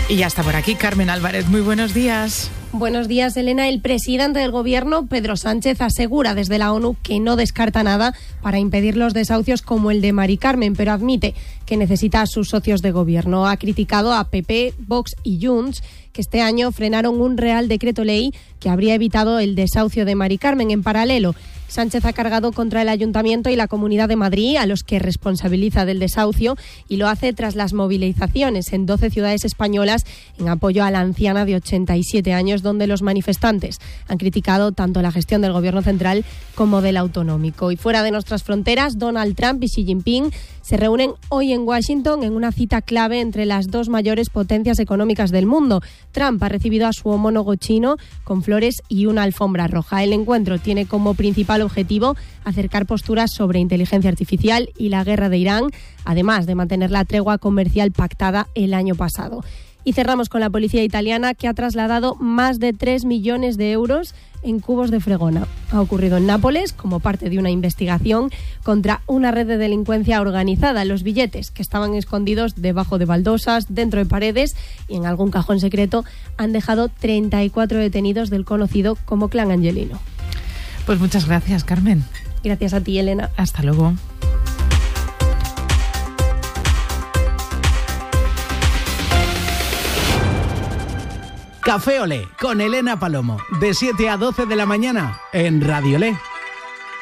Y ya está por aquí Carmen Álvarez. Muy buenos días. Buenos días, Elena. El presidente del Gobierno, Pedro Sánchez, asegura desde la ONU que no descarta nada para impedir los desahucios como el de Mari Carmen, pero admite que necesita a sus socios de gobierno. Ha criticado a PP, Vox y Junts, que este año frenaron un Real Decreto Ley que habría evitado el desahucio de Mari Carmen. En paralelo, Sánchez ha cargado contra el Ayuntamiento y la Comunidad de Madrid, a los que responsabiliza del desahucio, y lo hace tras las movilizaciones en 12 ciudades españolas en apoyo a la anciana de 87 años, donde los manifestantes han criticado tanto la gestión del Gobierno central como del autonómico. Y fuera de nuestras fronteras, Donald Trump y Xi Jinping se reúnen hoy en Washington en una cita clave entre las dos mayores potencias económicas del mundo. Trump ha recibido a su homólogo chino con flores y una alfombra roja. El encuentro tiene como principal objetivo acercar posturas sobre inteligencia artificial y la guerra de Irán, además de mantener la tregua comercial pactada el año pasado. Y cerramos con la policía italiana, que ha trasladado más de 3 millones de euros en cubos de fregona. Ha ocurrido en Nápoles como parte de una investigación contra una red de delincuencia organizada. Los billetes, que estaban escondidos debajo de baldosas, dentro de paredes y en algún cajón secreto, han dejado 34 detenidos del conocido como Clan Angelino. Pues muchas gracias, Carmen. Gracias a ti, Elena. Hasta luego. Café Olé con Elena Palomo, de 7 a 12 de la mañana en Radio Olé.